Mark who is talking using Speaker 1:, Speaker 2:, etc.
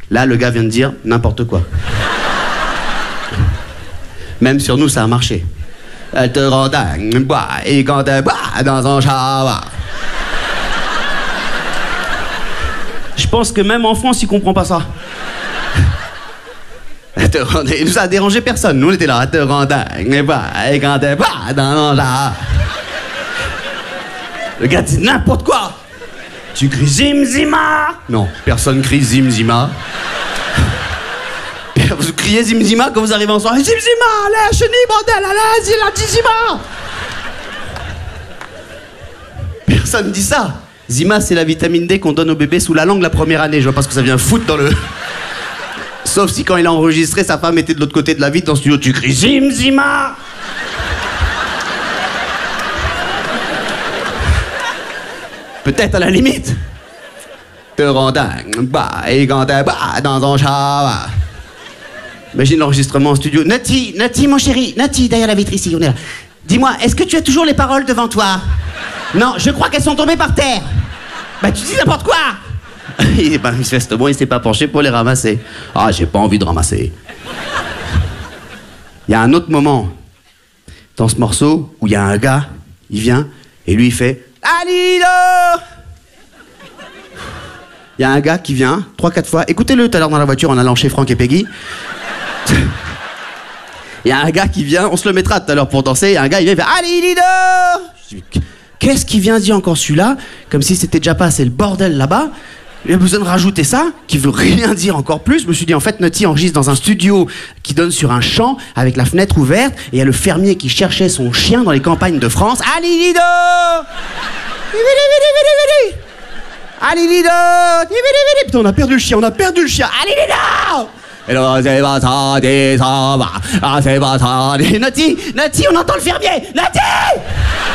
Speaker 1: Là, le gars vient de dire n'importe quoi. Même sur nous, ça a marché. Elle te rend dingue, bois, et quand elle boit dans un shower. Je pense que même en France, il comprend pas ça. Il nous a dérangé personne. Nous, on était là, elle te rend dingue, bois, et quand elle boit dans un shower. Le gars dit n'importe quoi. Tu cries Zim Zima? Non, personne crie Zim Zima. Vous criez Zim Zima quand vous arrivez en soirée. Zim Zima, allez, chenille, bordel, allez, la dit Zima. Personne dit ça. Zima, c'est la vitamine D qu'on donne au bébé sous la langue la première année. Je vois pas ce que ça vient foutre dans le... Sauf si quand il a enregistré, sa femme était de l'autre côté de la vitre dans le studio. Tu cries Zim Zima. Peut-être à la limite. Te rend dingue, bah, et quand t'es bah, dans un shower. Imagine l'enregistrement en studio. Nati, mon chéri, Nati, derrière la vitre ici, on est là. Dis-moi, est-ce que tu as toujours les paroles devant toi? Non, je crois qu'elles sont tombées par terre. Bah, tu dis n'importe quoi. Et bah, manifestement, il s'est pas penché pour les ramasser. Ah, j'ai pas envie de ramasser. Il y a un autre moment dans ce morceau où il y a un gars, il vient, et lui, il fait Alido. Il y a un gars qui vient, 3-4 fois. Écoutez-le tout à l'heure dans la voiture en allant chez Franck et Peggy. Il y a un gars qui vient, on se le mettra tout à l'heure pour danser. Il y a un gars, il vient, il fait Alido. Qu'est-ce qu'il vient dire encore celui-là? Comme si c'était déjà pas assez le bordel là-bas. Il a besoin de rajouter ça, qui veut rien dire encore plus. Je me suis dit, en fait, Nutty enregistre dans un studio qui donne sur un champ, avec la fenêtre ouverte, et il y a le fermier qui cherchait son chien dans les campagnes de France. Alido. Alido. Putain, on a perdu le chien, Alido. Et là, c'est pas ça, c'est ça, c'est pas ça. Nutty, on entend le fermier. Nutty.